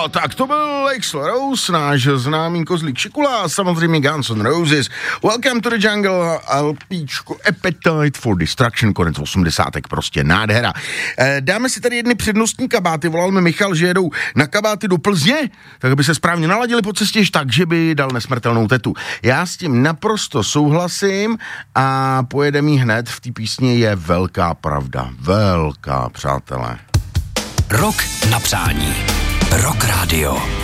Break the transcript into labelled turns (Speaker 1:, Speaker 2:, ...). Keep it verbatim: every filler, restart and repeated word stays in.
Speaker 1: tak to byl Axl Rose, náš známý kozlík Šikula a samozřejmě Guns N' Roses. Welcome to the Jungle, LPčko Appetite for Destruction, konec osmdesátek, prostě nádhera. E, dáme si tady jedny přednostní kabáty, volal mi Michal, že jedou na kabáty do Plzně, tak aby se správně naladili po cestě, tak, že by dal nesmrtelnou tetu. Já s tím naprosto souhlasím a pojedeme jí hned, v té písni je velká pravda, velká, přátelé.
Speaker 2: Rok na přání. Rock Radio.